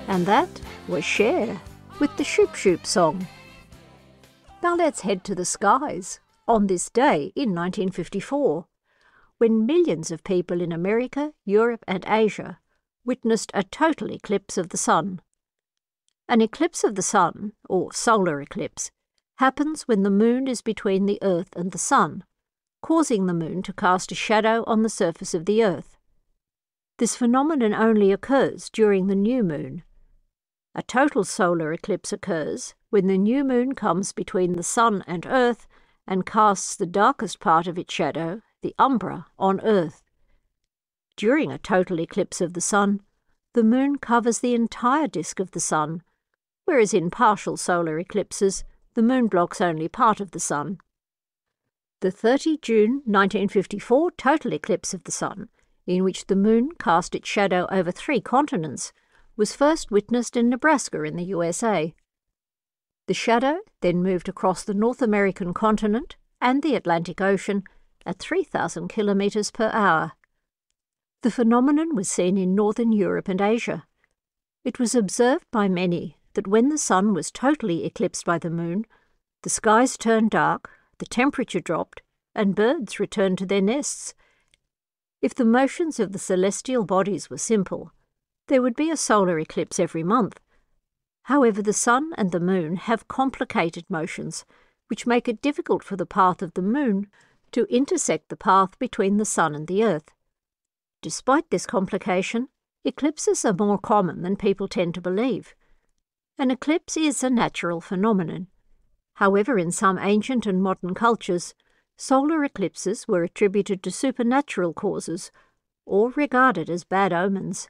And that was Cher with the Shoop Shoop song. Now let's head to the skies on this day in 1954, when millions of people in America, Europe and Asia witnessed a total eclipse of the sun. An eclipse of the sun, or solar eclipse, happens when the moon is between the Earth and the sun, causing the moon to cast a shadow on the surface of the Earth. This phenomenon only occurs during the new moon. A total solar eclipse occurs when the new moon comes between the sun and Earth and casts the darkest part of its shadow, the umbra, on Earth. During a total eclipse of the sun, the moon covers the entire disk of the sun, whereas in partial solar eclipses, the moon blocks only part of the sun. The 30 June 1954 total eclipse of the sun, in which the moon cast its shadow over 3 continents, was first witnessed in Nebraska in the USA. The shadow then moved across the North American continent and the Atlantic Ocean at 3,000 kilometres per hour. The phenomenon was seen in northern Europe and Asia. It was observed by many that when the sun was totally eclipsed by the moon, the skies turned dark, the temperature dropped, and birds returned to their nests. If the motions of the celestial bodies were simple, there would be a solar eclipse every month. However, the sun and the moon have complicated motions, which make it difficult for the path of the moon to intersect the path between the sun and the Earth. Despite this complication, eclipses are more common than people tend to believe. An eclipse is a natural phenomenon. However, in some ancient and modern cultures, solar eclipses were attributed to supernatural causes or regarded as bad omens.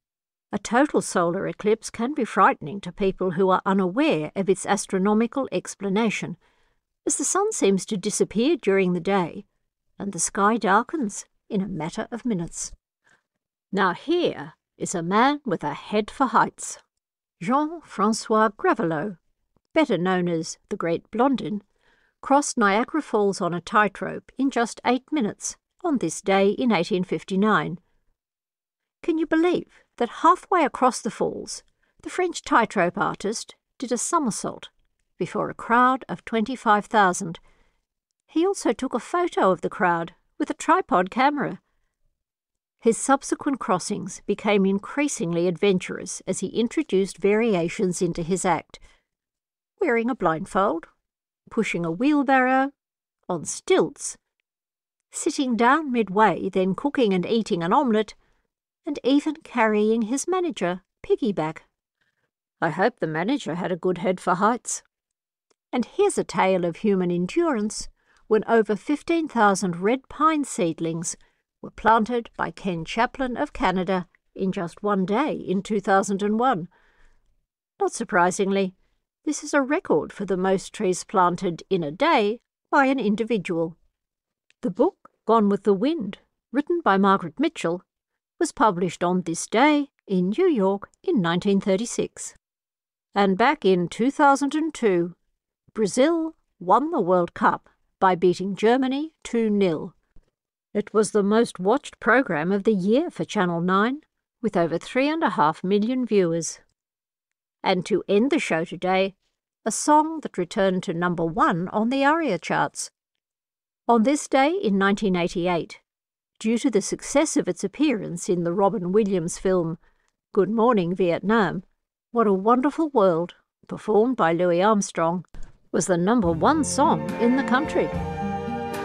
A total solar eclipse can be frightening to people who are unaware of its astronomical explanation, as the sun seems to disappear during the day and the sky darkens in a matter of minutes. Now here is a man with a head for heights. Jean-Francois Gravelot, better known as the Great Blondin, crossed Niagara Falls on a tightrope in just 8 minutes on this day in 1859. Can you believe that halfway across the falls, the French tightrope artist did a somersault before a crowd of 25,000? He also took a photo of the crowd with a tripod camera. His subsequent crossings became increasingly adventurous as he introduced variations into his act, wearing a blindfold, pushing a wheelbarrow, on stilts, sitting down midway, then cooking and eating an omelette, and even carrying his manager piggyback. I hope the manager had a good head for heights. And here's a tale of human endurance when over 15,000 red pine seedlings were planted by Ken Chaplin of Canada in just one day in 2001. Not surprisingly, this is a record for the most trees planted in a day by an individual. The book, Gone with the Wind, written by Margaret Mitchell, was published on this day in New York in 1936. And back in 2002, Brazil won the World Cup by beating Germany 2-0. It was the most watched program of the year for Channel 9, with over 3.5 million viewers. And to end the show today, a song that returned to number 1 on the ARIA charts. On this day in 1988, due to the success of its appearance in the Robin Williams film Good Morning Vietnam, What a Wonderful World, performed by Louis Armstrong, was the number 1 song in the country.